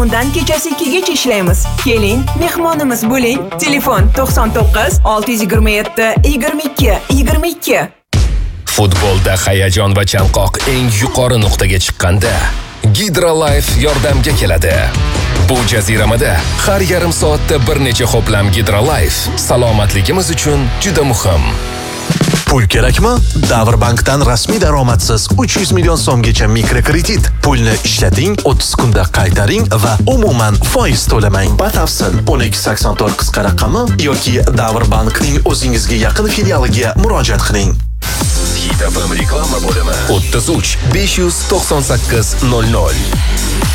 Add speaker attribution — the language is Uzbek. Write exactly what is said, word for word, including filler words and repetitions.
Speaker 1: Undan kechasi ikkigacha ishlaymiz. Keling, mehmonimiz bo'ling. Telefon to'qson to'qqiz olti yuz yigirma yetti yigirma ikki yigirma ikki.
Speaker 2: Futbolda hayajon va chanqoq eng yuqori nuqtaga chiqqanda Hydrolife yordamga keladi. Bu jaziramada har yarim soatda bir necha ho'plam Hydrolife salomatligimiz uchun juda muhim.
Speaker 3: Pul kerakmi? Davrbankdan rasmiy daromadsiz uch yuz million so'mgacha mikrokredit. Pulni ishlating, o'ttiz kunda qaytaring va umuman foiz to'lamang. Batafsil o'n ikki sakson to'rt qisqa raqami yoki Davrbankning o'zingizga yaqin filialiga murojaat qiling.
Speaker 2: Hit F M reklama bo'limi o'ttiz uch besh yuz to'qson sakkiz nol nol.